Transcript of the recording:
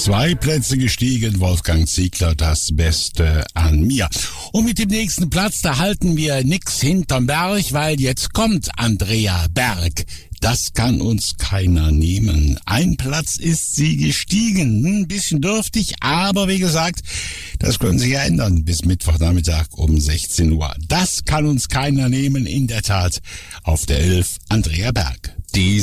2 Plätze gestiegen, Wolfgang Ziegler, das Beste an mir. Und mit dem nächsten Platz, da halten wir nix hinterm Berg, weil jetzt kommt Andrea Berg. Das kann uns keiner nehmen. 1 Platz ist sie gestiegen. Ein bisschen dürftig, aber wie gesagt, das können sich ja ändern bis Mittwochnachmittag um 16 Uhr. Das kann uns keiner nehmen, in der Tat. Auf der 11 Andrea Berg. Die